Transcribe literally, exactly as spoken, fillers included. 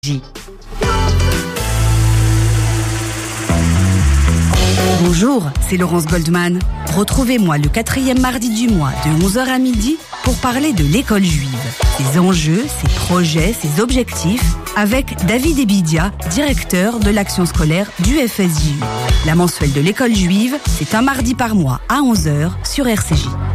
J. Bonjour, c'est Laurence Goldman. Retrouvez-moi le quatrième mardi du mois de onze heures à midi pour parler de l'école juive, ses enjeux, ses projets, ses objectifs, avec David Ebidia, directeur de l'action scolaire du F S J U. La mensuelle de l'école juive, c'est un mardi par mois à onze heures sur R C J.